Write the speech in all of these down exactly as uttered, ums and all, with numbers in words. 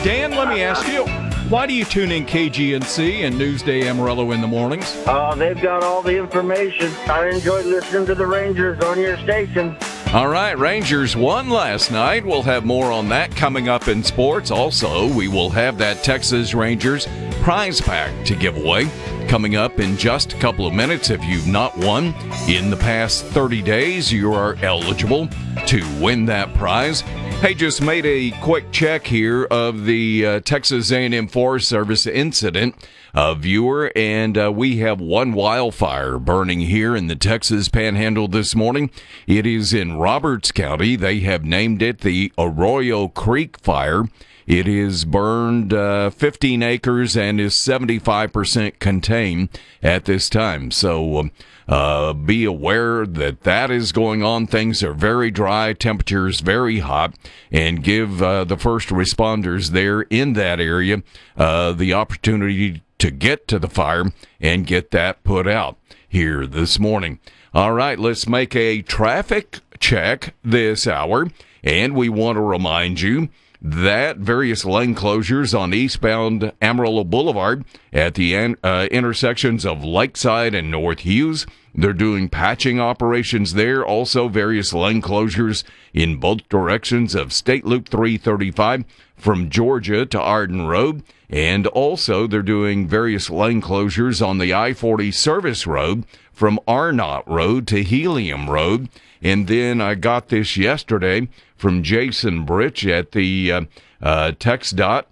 Dan, let me ask you, why do you tune in K G N C and Newsday Amarillo in the mornings? Uh, they've got all the information. I enjoy listening to the Rangers on your station. All right, Rangers won last night. We'll have more on that coming up in sports. Also, we will have that Texas Rangers prize pack to give away coming up in just a couple of minutes. If you've not won in the past thirty days, you are eligible to win that prize. Hey, just made a quick check here of the uh, Texas A and M Forest Service incident, uh, viewer, and uh, we have one wildfire burning here in the Texas Panhandle this morning. It is in Roberts County. They have named it the Arroyo Creek Fire. It is burned uh, fifteen acres and is seventy-five percent contained at this time. So uh, be aware that that is going on. Things are very dry, temperatures very hot, and give uh, the first responders there in that area uh, the opportunity to get to the fire and get that put out here this morning. All right, let's make a traffic check this hour, and we want to remind you that various lane closures on eastbound Amarillo Boulevard at the uh, intersections of Lakeside and North Hughes. They're doing patching operations there. Also, various lane closures in both directions of State Loop three thirty-five from Georgia to Arden Road. And also, they're doing various lane closures on the I forty service road from Arnott Road to Helium Road. And then I got this yesterday from Jason Britch at the uh, uh, TxDOT.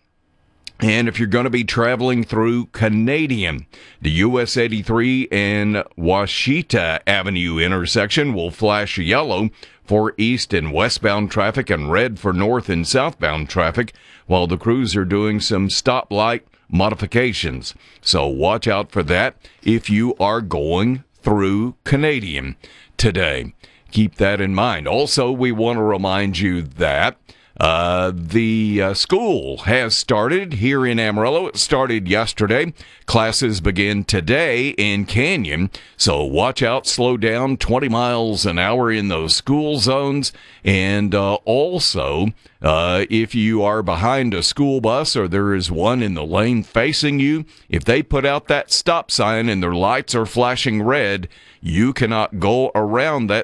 And if you're going to be traveling through Canadian, the U S eighty-three and Washita Avenue intersection will flash yellow for east and westbound traffic and red for north and southbound traffic, while the crews are doing some stoplight modifications. So watch out for that if you are going through Canadian today. Keep that in mind. Also, we want to remind you that uh, the uh, school has started here in Amarillo. It started yesterday. Classes begin today in Canyon. So watch out, slow down twenty miles an hour in those school zones. And uh, also, uh, if you are behind a school bus or there is one in the lane facing you, if they put out that stop sign and their lights are flashing red, you cannot go around that